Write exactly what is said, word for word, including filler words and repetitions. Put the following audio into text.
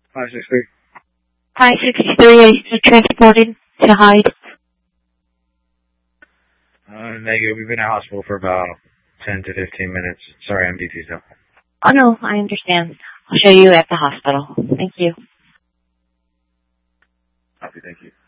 five six three. five six three, transported to Hyde. Uh, negative. We've been in hospital for about ten to fifteen minutes. Sorry, M D T's up. Oh, no, I understand. I'll show you at the hospital. Thank you. Copy, thank you.